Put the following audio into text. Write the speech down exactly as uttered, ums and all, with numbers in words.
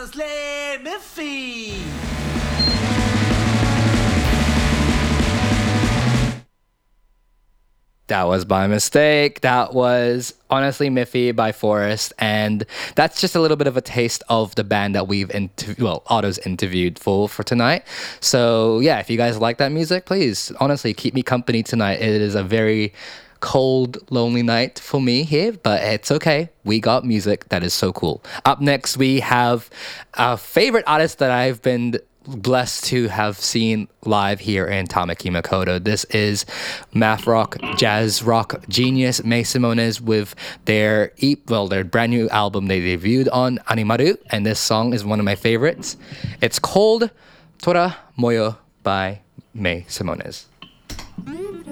Slay Miffy. That was by mistake. That was honestly Miffy by Forrest, and that's just a little bit of a taste of the band that we've inter- well, Otto's interviewed for for tonight. So yeah, if you guys like that music, please honestly keep me company tonight. It is a very cold, lonely night for me here, but it's okay. We got music that is so cool. Up next, we have a favorite artist that I've been blessed to have seen live here in Tamaki Makoto. This is math rock, jazz rock genius May Simones with their e- well, their brand new album they debuted on Animaru, and this song is one of my favorites. It's called Tora Moyo by May Simones. Mm-hmm.